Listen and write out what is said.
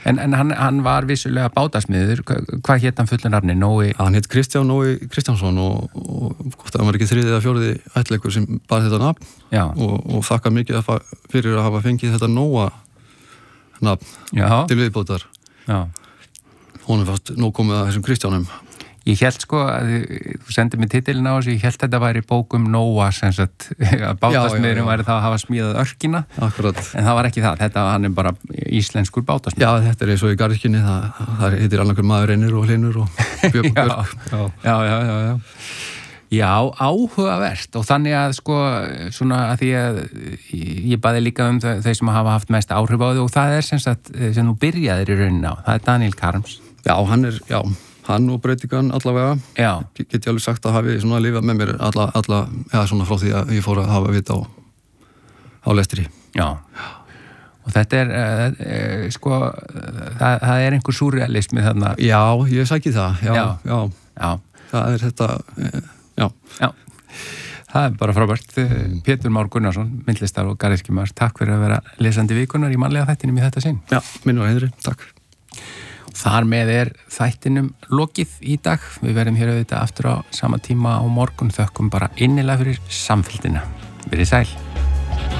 En hann var vissulega bátasmiður. Hvað hét hann fullu nafni? Hann hét Kristján Nói Kristjánsson og hvort það var ekki 3. eða 4. ættleikur sem bar þetta nafn og þakka mikið fyrir að hafa fengið þetta Nóa nafn til viðbótar. Já. Honum fannst nóg komið að þessum Kristjánum. Ég held sko að þú sendið mér titilin á þessu, ég held að þetta væri bókum Nóa sem sagt, að bátasmiðurinn væri það að hafa smíðað örkina. Akkurat. En það var ekki það, hann er bara íslenskur bátasmiður. Já, þetta er eins og í garðkynni, það heitir annarkur maður Reynir og Hlinur og Björg. Já, áhugavert og þannig að sko svona að því að ég baði líka þeir sem hafa haft mest áhrif á þau og það er sem sagt sem þú byrjaðir í rauninni á, það er Daniel Karms. Hann og breytingan allavega. Já. Get ég alveg sagt að hafi svona lifað með mér svona frá því að ég fór að hafa vit á lestri. Já. Og þetta er sko það er einhver súrrealismi þarna. Já, ég sæki það. Já. Það er þetta, já. Það er bara frábært. Pétur Már Gunnarsson, myndlistar og garðyrkjumaður, takk fyrir að vera lesandi vikunar í mannlega þættinum í þetta sinn. Já, minn og Heiðri, takk. Þar með er þættinum lokið í dag. Við verðum hér auðvitað aftur á sama tíma á morgun. Þökkum bara innilega fyrir samfylgdina. Verið sæl.